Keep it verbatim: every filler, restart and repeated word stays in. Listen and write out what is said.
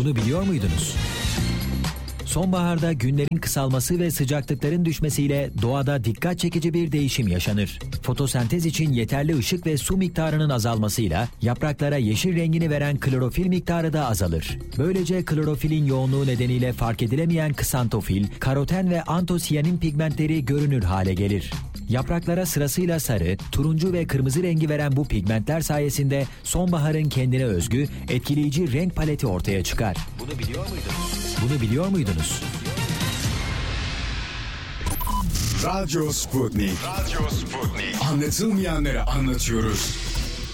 Bunu biliyor muydunuz? Sonbaharda günlerin kısalması ve sıcaklıkların düşmesiyle doğada dikkat çekici bir değişim yaşanır. Fotosentez için yeterli ışık ve su miktarının azalmasıyla yapraklara yeşil rengini veren klorofil miktarı da azalır. Böylece klorofilin yoğunluğu nedeniyle fark edilemeyen ksantofil, karoten ve antosiyanin pigmentleri görünür hale gelir. Yapraklara sırasıyla sarı, turuncu ve kırmızı rengi veren bu pigmentler sayesinde sonbaharın kendine özgü, etkileyici renk paleti ortaya çıkar. Bunu biliyor muydunuz? Bunu biliyor muydunuz? Radyo Sputnik. Radyo Sputnik. Anlatılmayanları anlatıyoruz.